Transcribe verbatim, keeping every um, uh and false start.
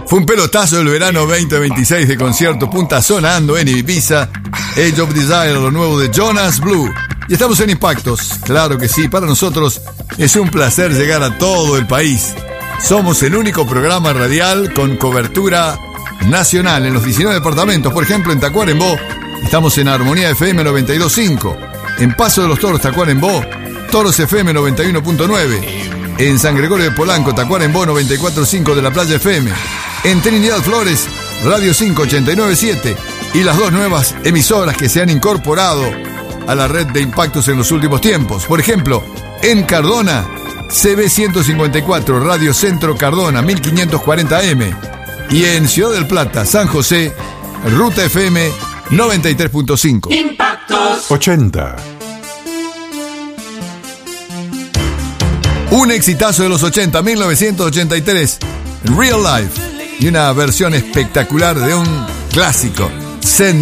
Fue un pelotazo el verano veinte veintiséis de concierto punta sonando en Ibiza. Age of Desire, lo nuevo de Jonas Blue. Y estamos en Impactos, claro que sí, para nosotros es un placer llegar a todo el país. Somos el único programa radial con cobertura nacional en los diecinueve departamentos. Por ejemplo, en Tacuarembó estamos en Armonía F M noventa y dos punto cinco. En Paso de los Toros, Tacuarembó, Toros F M noventa y uno punto nueve. En San Gregorio de Polanco, Tacuarembó noventa y cuatro punto cinco de la Playa F M. En Trinidad Flores, Radio cinco ochenta y nueve punto siete. Y las dos nuevas emisoras que se han incorporado a la red de Impactos en los últimos tiempos. Por ejemplo, en Cardona, C B ciento cincuenta y cuatro, Radio Centro Cardona, mil quinientos cuarenta A M. Y en Ciudad del Plata, San José, Ruta F M noventa y tres punto cinco. Impactos ochenta. Un exitazo de los ochenta, mil novecientos ochenta y tres, Real Life. Y una versión espectacular de un clásico, Send